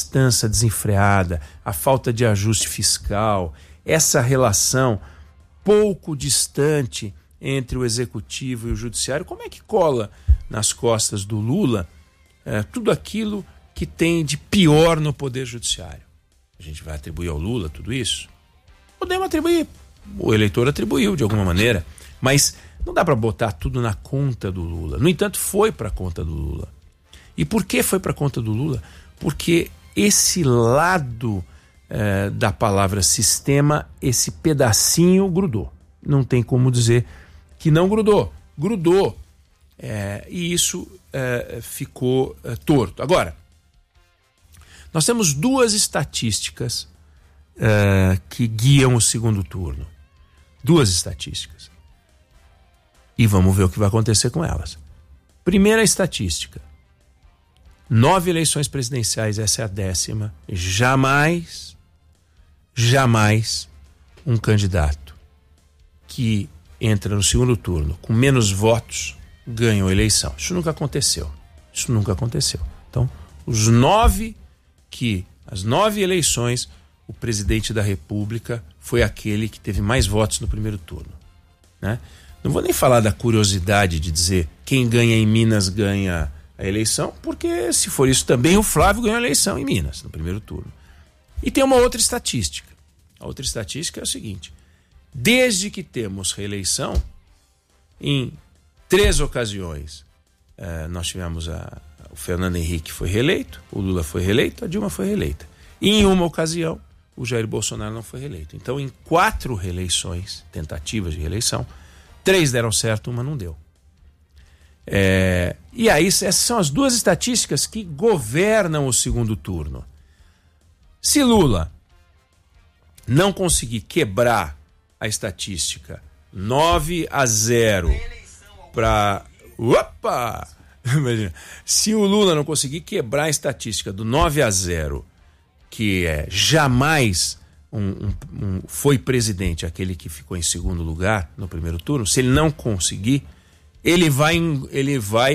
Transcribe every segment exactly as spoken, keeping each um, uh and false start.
festança desenfreada, a falta de ajuste fiscal, essa relação pouco distante entre o executivo e o judiciário, como é que cola nas costas do Lula é, tudo aquilo que tem de pior no poder judiciário? A gente vai atribuir ao Lula tudo isso? Podemos atribuir, o eleitor atribuiu de alguma maneira, mas não dá para botar tudo na conta do Lula. No entanto, foi para a conta do Lula. E por que foi para a conta do Lula? Porque esse lado eh, da palavra sistema, esse pedacinho grudou. Não tem como dizer que não grudou. Grudou. Eh, e isso eh, ficou eh, torto. Agora, nós temos duas estatísticas eh, que guiam o segundo turno. Duas estatísticas. E vamos ver o que vai acontecer com elas. Primeira estatística. Nove eleições presidenciais, essa é a décima. Jamais, jamais um candidato que entra no segundo turno com menos votos ganha a eleição. Isso nunca aconteceu. Isso nunca aconteceu. Então, os nove que, as nove eleições, o presidente da República foi aquele que teve mais votos no primeiro turno, né? Não vou nem falar da curiosidade de dizer quem ganha em Minas ganha a eleição, porque se for isso também o Flávio ganhou a eleição em Minas, no primeiro turno. E tem uma outra estatística. A outra estatística é o seguinte: desde que temos reeleição, em três ocasiões, eh, nós tivemos a, o Fernando Henrique foi reeleito, o Lula foi reeleito, a Dilma foi reeleita. E em uma ocasião, o Jair Bolsonaro não foi reeleito. Então, em quatro reeleições, tentativas de reeleição, três deram certo, uma não deu. É, e aí, essas são as duas estatísticas que governam o segundo turno. Se Lula não conseguir quebrar a estatística nove a zero para... Opa! Imagina. Se o Lula não conseguir quebrar a estatística do nove a zero, que é jamais um, um, um, foi presidente aquele que ficou em segundo lugar no primeiro turno, se ele não conseguir, ele vai, ele vai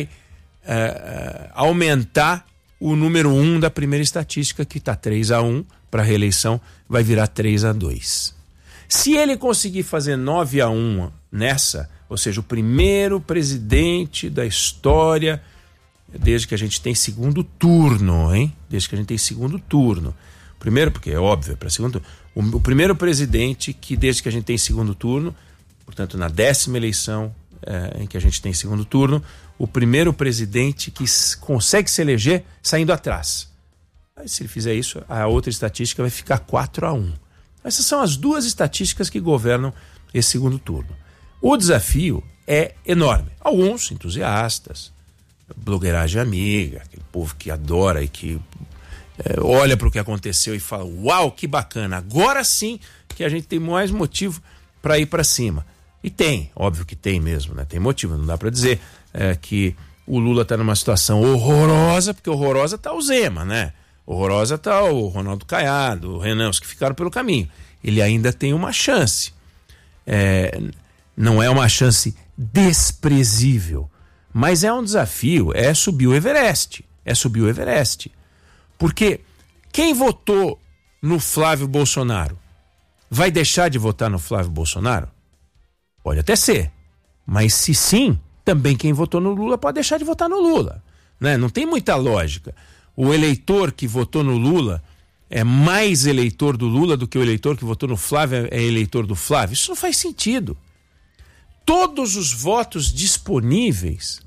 uh, aumentar o número um da primeira estatística, que está três a um para a reeleição, vai virar três a dois. Se ele conseguir fazer nove a um nessa, ou seja, o primeiro presidente da história, desde que a gente tem segundo turno, hein? Desde que a gente tem segundo turno. Primeiro, porque é óbvio, para segundo o, o primeiro presidente que, desde que a gente tem segundo turno, portanto, na décima eleição é, em que a gente tem segundo turno, o primeiro presidente que s- consegue se eleger saindo atrás. Aí, se ele fizer isso, a outra estatística vai ficar quatro a um. Essas são as duas estatísticas que governam esse segundo turno. O desafio é enorme. Alguns entusiastas, blogueiragem amiga, aquele povo que adora e que é, olha para o que aconteceu e fala: uau, que bacana, agora sim que a gente tem mais motivo para ir para cima. E tem, óbvio que tem mesmo, né? Tem motivo, não dá para dizer é, que o Lula está numa situação horrorosa, porque horrorosa está o Zema, né? Horrorosa está o Ronaldo Caiado, o Renan, os que ficaram pelo caminho. Ele ainda tem uma chance. É, não é uma chance desprezível, mas é um desafio, é subir o Everest. É subir o Everest. Porque quem votou no Flávio Bolsonaro vai deixar de votar no Flávio Bolsonaro? Pode até ser. Mas se sim, também quem votou no Lula pode deixar de votar no Lula, né? Não tem muita lógica. O eleitor que votou no Lula é mais eleitor do Lula do que o eleitor que votou no Flávio é eleitor do Flávio. Isso não faz sentido. Todos os votos disponíveis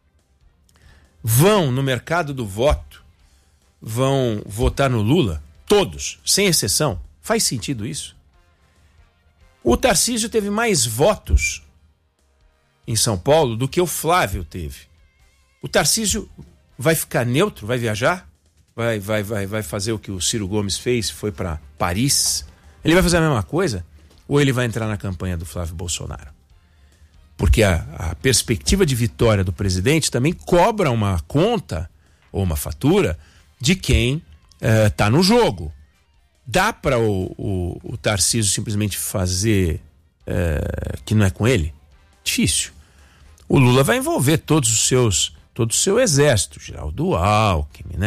vão no mercado do voto, vão votar no Lula, todos, sem exceção. Faz sentido isso? O Tarcísio teve mais votos em São Paulo do que o Flávio teve. O Tarcísio vai ficar neutro, vai viajar, vai, vai, vai, vai fazer o que o Ciro Gomes fez, foi para Paris. Ele vai fazer a mesma coisa? Ou ele vai entrar na campanha do Flávio Bolsonaro? Porque a, a perspectiva de vitória do presidente também cobra uma conta ou uma fatura de quem está no jogo. Dá para o, o, o Tarcísio simplesmente fazer é, que não é com ele? Difícil. O Lula vai envolver todos os seus, todo o seu exército, Geraldo Alckmin, né?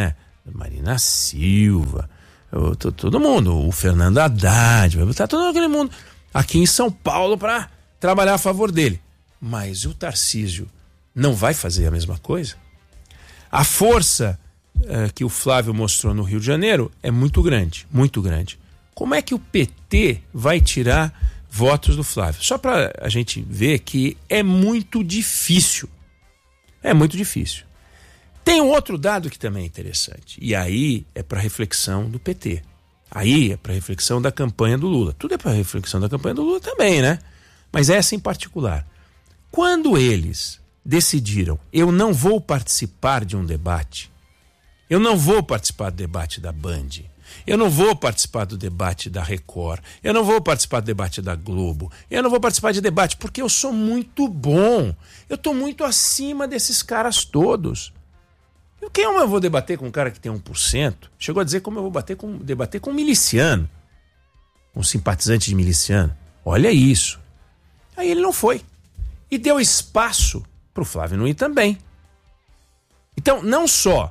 Marina Silva, eu, todo mundo, o Fernando Haddad, vai botar todo aquele mundo aqui em São Paulo para trabalhar a favor dele. Mas o Tarcísio não vai fazer a mesma coisa? A força uh, que o Flávio mostrou no Rio de Janeiro é muito grande, muito grande. Como é que o P T vai tirar votos do Flávio? Só para a gente ver que é muito difícil. É muito difícil. Tem um outro dado que também é interessante. E aí é para reflexão do P T. Aí é para reflexão da campanha do Lula. Tudo é para reflexão da campanha do Lula também, né? Mas essa em particular. Quando eles decidiram, eu não vou participar de um debate, eu não vou participar do debate da Band, eu não vou participar do debate da Record, eu não vou participar do debate da Globo, eu não vou participar de debate porque eu sou muito bom, eu estou muito acima desses caras todos. E quem eu vou debater com um cara que tem um por cento? Chegou a dizer como eu vou bater com, debater com um miliciano, um simpatizante de miliciano. Olha isso. Aí ele não foi. E deu espaço para o Flávio não ir também. Então, não só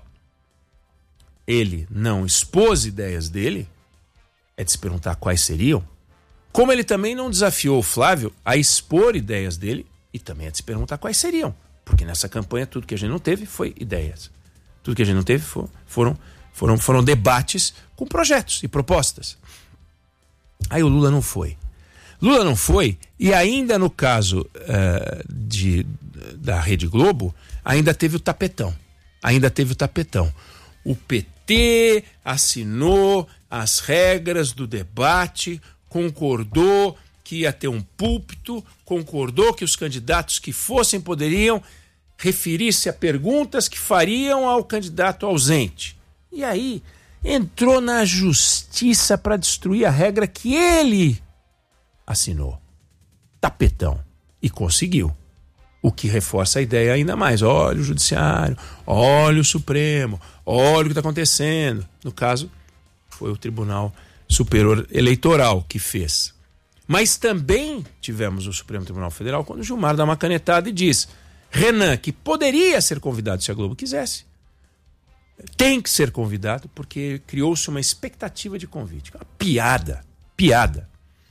ele não expôs ideias dele, é de se perguntar quais seriam, como ele também não desafiou o Flávio a expor ideias dele, e também é de se perguntar quais seriam. Porque nessa campanha tudo que a gente não teve foi ideias. Tudo que a gente não teve for, foram, foram, foram debates com projetos e propostas. Aí o Lula não foi. Lula não foi, e ainda no caso uh, de, da Rede Globo, ainda teve o tapetão. Ainda teve o tapetão. O P T assinou as regras do debate, concordou que ia ter um púlpito, concordou que os candidatos que fossem poderiam referir-se a perguntas que fariam ao candidato ausente. E aí entrou na justiça para destruir a regra que ele assinou. Tapetão. E conseguiu. O que reforça a ideia ainda mais. Olha o Judiciário, olha o Supremo, olha o que está acontecendo. No caso, foi o Tribunal Superior Eleitoral que fez. Mas também tivemos o Supremo Tribunal Federal quando o Gilmar dá uma canetada e diz: Renan, que poderia ser convidado se a Globo quisesse, tem que ser convidado porque criou-se uma expectativa de convite. Uma piada, piada.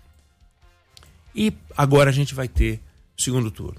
E agora a gente vai ter o segundo turno.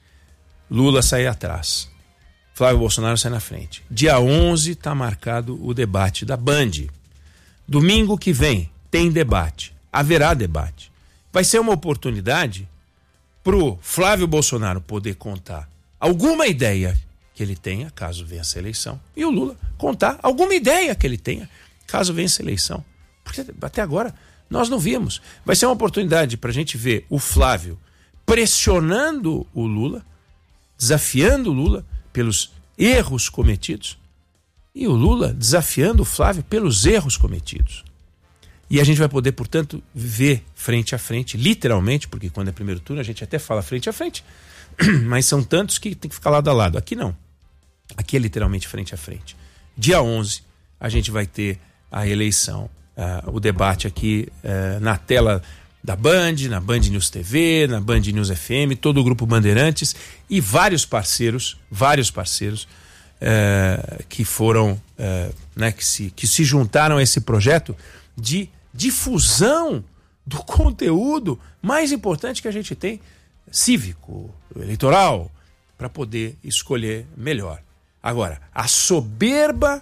Lula sai atrás. Flávio Bolsonaro sai na frente. Dia onze está marcado o debate da Band. Domingo que vem tem debate. Haverá debate. Vai ser uma oportunidade para o Flávio Bolsonaro poder contar alguma ideia que ele tenha, caso vença a eleição, e o Lula contar alguma ideia que ele tenha, caso vença a eleição. Porque até agora nós não vimos. Vai ser uma oportunidade para a gente ver o Flávio pressionando o Lula, desafiando o Lula pelos erros cometidos, e o Lula desafiando o Flávio pelos erros cometidos. E a gente vai poder, portanto, ver frente a frente, literalmente, porque quando é primeiro turno a gente até fala frente a frente, mas são tantos que tem que ficar lado a lado. Aqui não. Aqui é literalmente frente a frente. Dia onze a gente vai ter a eleição, uh, o debate aqui uh, na tela da Band, na Band News T V, na Band News F M, todo o grupo Bandeirantes e vários parceiros, vários parceiros uh, que foram, uh, né, que se, que se juntaram a esse projeto de difusão do conteúdo mais importante que a gente tem, cívico, eleitoral, para poder escolher melhor. Agora, a soberba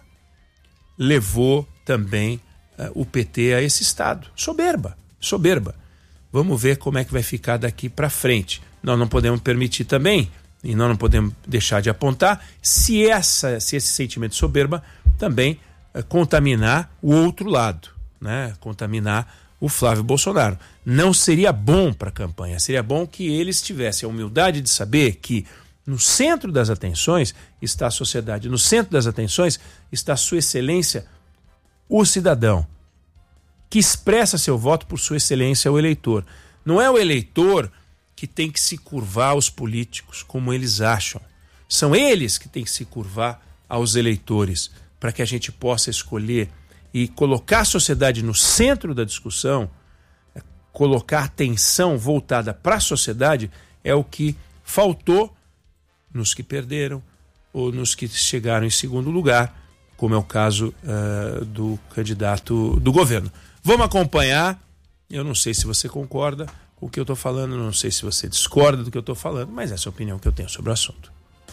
levou também uh, o P T a esse estado. Soberba, soberba. Vamos ver como é que vai ficar daqui para frente. Nós não podemos permitir também, e nós não podemos deixar de apontar, se, essa, se esse sentimento de soberba também uh, contaminar o outro lado, né? Contaminar o Flávio Bolsonaro. Não seria bom para a campanha, seria bom que eles tivessem a humildade de saber que no centro das atenções está a sociedade, no centro das atenções está Sua Excelência, o cidadão, que expressa seu voto por Sua Excelência, o eleitor. Não é o eleitor que tem que se curvar aos políticos, como eles acham. São eles que têm que se curvar aos eleitores, para que a gente possa escolher e colocar a sociedade no centro da discussão, colocar a atenção voltada para a sociedade, é o que faltou nos que perderam ou nos que chegaram em segundo lugar, como é o caso uh, do candidato do governo. Vamos acompanhar. Eu não sei se você concorda com o que eu estou falando, não sei se você discorda do que eu estou falando, mas essa é a opinião que eu tenho sobre o assunto.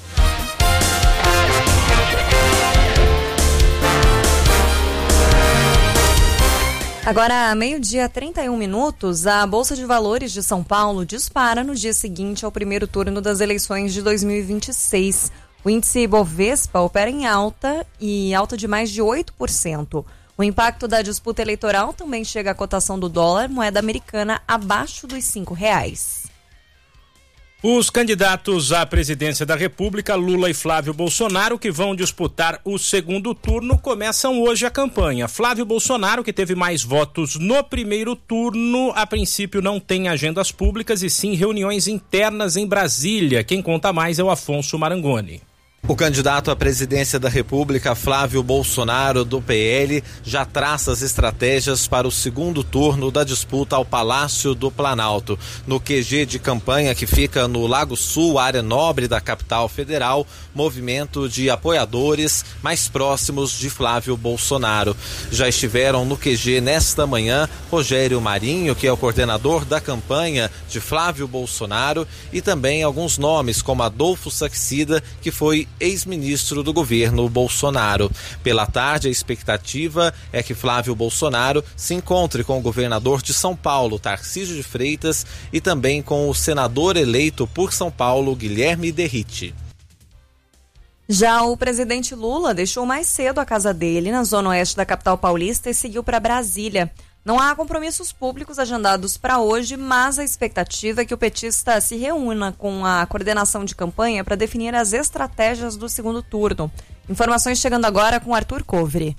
Agora, meio-dia, trinta e um minutos, a Bolsa de Valores de São Paulo dispara no dia seguinte ao primeiro turno das eleições de dois mil e vinte e seis. O índice Bovespa opera em alta e alta de mais de oito por cento. O impacto da disputa eleitoral também chega à cotação do dólar, moeda americana, abaixo dos cinco reais. Os candidatos à presidência da República, Lula e Flávio Bolsonaro, que vão disputar o segundo turno, começam hoje a campanha. Flávio Bolsonaro, que teve mais votos no primeiro turno, a princípio não tem agendas públicas e sim reuniões internas em Brasília. Quem conta mais é o Afonso Marangoni. O candidato à presidência da República, Flávio Bolsonaro, do P L, já traça as estratégias para o segundo turno da disputa ao Palácio do Planalto. No Q G de campanha, que fica no Lago Sul, área nobre da capital federal, movimento de apoiadores mais próximos de Flávio Bolsonaro. Já estiveram no Q G nesta manhã Rogério Marinho, que é o coordenador da campanha de Flávio Bolsonaro, e também alguns nomes como Adolfo Saxida, que foi ex-ministro do governo Bolsonaro. Pela tarde, a expectativa é que Flávio Bolsonaro se encontre com o governador de São Paulo, Tarcísio de Freitas, e também com o senador eleito por São Paulo, Guilherme Derrite. Já o presidente Lula deixou mais cedo a casa dele, na zona oeste da capital paulista, e seguiu para Brasília. Não há compromissos públicos agendados para hoje, mas a expectativa é que o petista se reúna com a coordenação de campanha para definir as estratégias do segundo turno. Informações chegando agora com Arthur Covre.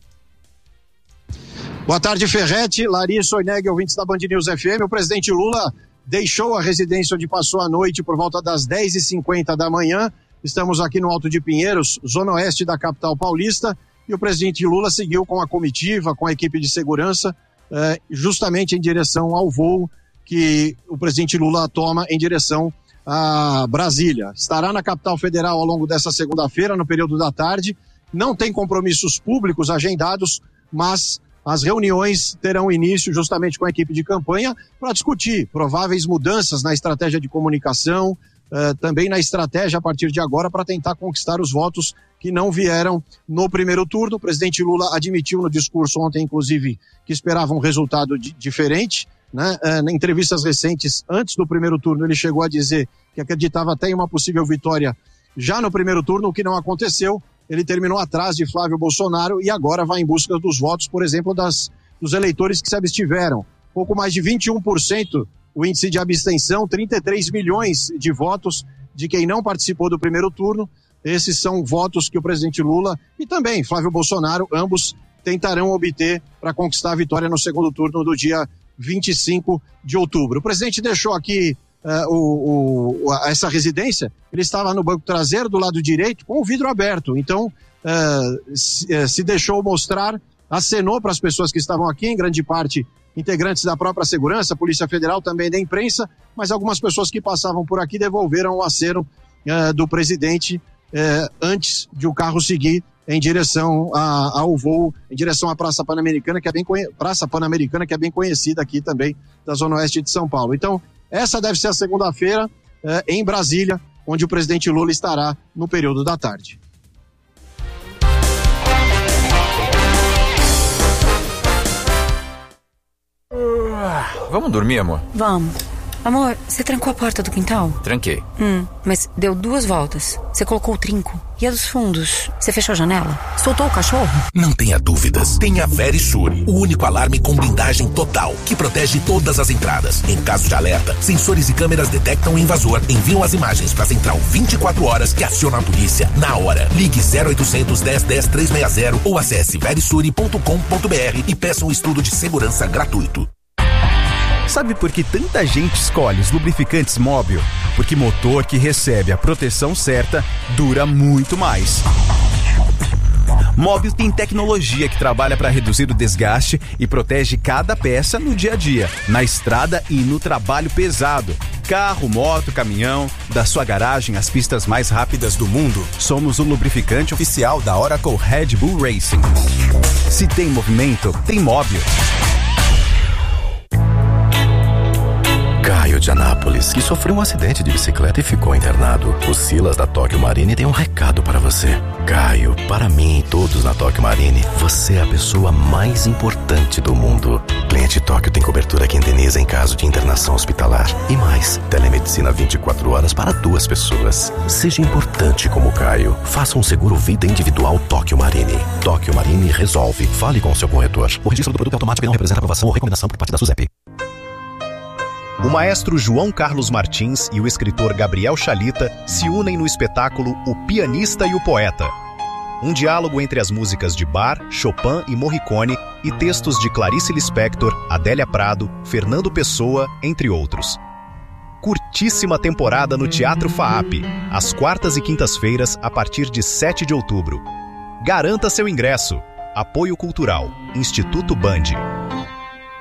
Boa tarde, Ferretti, Larissa, Oineg, ouvintes da Band News F M. O presidente Lula deixou a residência onde passou a noite por volta das dez e cinquenta da manhã. Estamos aqui no Alto de Pinheiros, zona oeste da capital paulista, e o presidente Lula seguiu com a comitiva, com a equipe de segurança, eh, justamente em direção ao voo que o presidente Lula toma em direção a Brasília. Estará na capital federal ao longo dessa segunda-feira, no período da tarde. Não tem compromissos públicos agendados, mas as reuniões terão início justamente com a equipe de campanha para discutir prováveis mudanças na estratégia de comunicação, Uh, também na estratégia a partir de agora para tentar conquistar os votos que não vieram no primeiro turno. O presidente Lula admitiu no discurso ontem, inclusive, que esperava um resultado di- diferente, né? Uh, em entrevistas recentes, antes do primeiro turno, ele chegou a dizer que acreditava até em uma possível vitória já no primeiro turno, o que não aconteceu. Ele terminou atrás de Flávio Bolsonaro e agora vai em busca dos votos, por exemplo, das, dos eleitores que se abstiveram. Pouco mais de vinte e um por cento o índice de abstenção, trinta e três milhões de votos de quem não participou do primeiro turno. Esses são votos que o presidente Lula e também Flávio Bolsonaro, ambos tentarão obter para conquistar a vitória no segundo turno do dia vinte e cinco de outubro. O presidente deixou aqui uh, o, o, essa residência, ele estava no banco traseiro do lado direito com o vidro aberto, então uh, se, uh, se deixou mostrar, acenou para as pessoas que estavam aqui, em grande parte integrantes da própria segurança, Polícia Federal, também da imprensa, mas algumas pessoas que passavam por aqui devolveram o aceno uh, do presidente uh, antes de o carro seguir em direção a, ao voo, em direção à Praça Pan-Americana, que é bem conhe... Praça Pan-Americana, que é bem conhecida aqui também da Zona Oeste de São Paulo. Então, essa deve ser a segunda-feira uh, em Brasília, onde o presidente Lula estará no período da tarde. Vamos dormir, amor? Vamos. Amor, você trancou a porta do quintal? Tranquei. Hum, mas deu duas voltas. Você colocou o trinco. E a dos fundos? Você fechou a janela? Soltou o cachorro? Não tenha dúvidas. Tenha Verisure, o único alarme com blindagem total, que protege todas as entradas. Em caso de alerta, sensores e câmeras detectam o invasor, enviam as imagens para a central vinte e quatro horas que aciona a polícia na hora. Ligue zero oitocentos, dez, dez, trezentos e sessenta ou acesse verisure ponto com ponto b r e peça um estudo de segurança gratuito. Sabe por que tanta gente escolhe os lubrificantes Móbil? Porque motor que recebe a proteção certa dura muito mais. Móbil tem tecnologia que trabalha para reduzir o desgaste e protege cada peça no dia a dia, na estrada e no trabalho pesado. Carro, moto, caminhão, da sua garagem às pistas mais rápidas do mundo, somos o lubrificante oficial da Oracle Red Bull Racing. Se tem movimento, tem Móbil. Caio de Anápolis, que sofreu um acidente de bicicleta e ficou internado. O Silas da Tóquio Marine tem um recado para você. Caio, para mim e todos na Tóquio Marine, você é a pessoa mais importante do mundo. Cliente Tóquio tem cobertura que indeniza em caso de internação hospitalar. E mais, telemedicina vinte e quatro horas para duas pessoas. Seja importante como Caio. Faça um seguro vida individual Tóquio Marine. Tóquio Marine resolve. Fale com o seu corretor. O registro do produto é automático e não representa aprovação ou recomendação por parte da SUSEP. O maestro João Carlos Martins e o escritor Gabriel Chalita se unem no espetáculo O Pianista e o Poeta. Um diálogo entre as músicas de Bach, Chopin e Morricone e textos de Clarice Lispector, Adélia Prado, Fernando Pessoa, entre outros. Curtíssima temporada no Teatro FAAP, às quartas e quintas-feiras a partir de sete de outubro. Garanta seu ingresso. Apoio Cultural, Instituto Band.